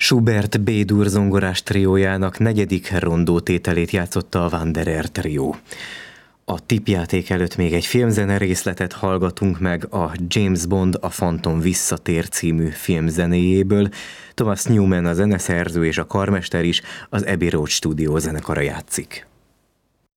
Schubert B-dur zongorás triójának 4. rondótételét játszotta a Wanderer trió. A tippjáték előtt még egy filmzene részletet hallgatunk meg a James Bond a Fantom visszatér című filmzenéjéből. Thomas Newman a zeneszerző és a karmester is, az Abbey Road Studio zenekara játszik.